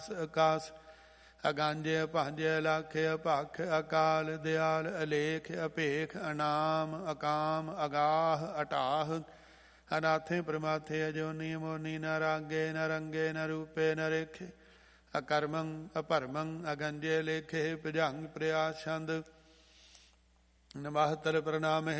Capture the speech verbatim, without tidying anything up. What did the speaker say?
ਆਕਾਸ ਅਗਾਂਜੇ ਭਾਂਜੇ ਲਾਖੇ ਅਭਾਖ ਅਕਾਲ ਦਿਆਲ ਅਲੇਖ ਅਭੇਖ ਅਨਾਮ ਅਕਾਮ ਅਗਾਹ ਅਟਾਹ ਅਨਾਥੇ ਪ੍ਰਮਾਥੇ ਅਜੋਨੀ ਮੋਨੀ ਨ ਰਾਗੇ ਨ ਰੰਗੇ ਨ ਰੂਪੇ ਨ ਰੇਖੇ ਅਕਰਮੰ ਅਪਰਮੰ ਅਗੰਜੇ ਲੇਖੇ ਭੁਜੰਗ ਪ੍ਰਿਆਸ ਛੰਦ ਨਮਸਤਰ ਪ੍ਰਣਾਮਹਿ